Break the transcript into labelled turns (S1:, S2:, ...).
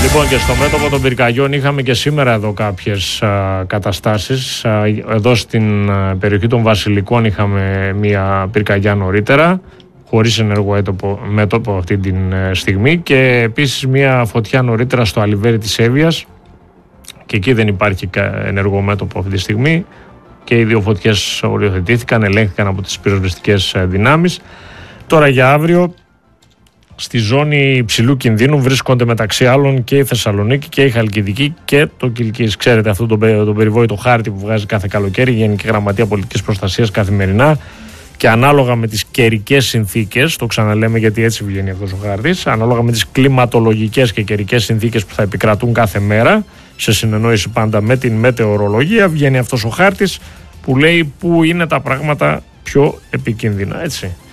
S1: Λοιπόν, και στο μέτωπο των πυρκαγιών είχαμε και σήμερα εδώ κάποιες καταστάσεις. Εδώ στην περιοχή των Βασιλικών είχαμε μια πυρκαγιά νωρίτερα, χωρίς ενεργό μέτωπο αυτή τη στιγμή, και επίσης μια φωτιά νωρίτερα στο Αλιβέρι της Εύβοιας, και εκεί δεν υπάρχει ενεργό μέτωπο αυτή τη στιγμή, και οι δύο φωτιές οριοθετήθηκαν, ελέγχθηκαν από τις πυροσβεστικές δυνάμεις. Τώρα για αύριο, στη ζώνη υψηλού κινδύνου βρίσκονται μεταξύ άλλων και η Θεσσαλονίκη και η Χαλκιδική και το Κιλκής. Ξέρετε αυτό τον περιβόητο χάρτη που βγάζει κάθε καλοκαίρι η Γενική Γραμματεία Πολιτικής Προστασίας καθημερινά, και ανάλογα με τις καιρικές συνθήκες, το ξαναλέμε γιατί έτσι βγαίνει αυτός ο χάρτης, ανάλογα με τις κλιματολογικές και καιρικές συνθήκες που θα επικρατούν κάθε μέρα, σε συνεννόηση πάντα με την μετεωρολογία, βγαίνει αυτός ο χάρτης που λέει πού είναι τα πράγματα πιο επικίνδυνα, έτσι.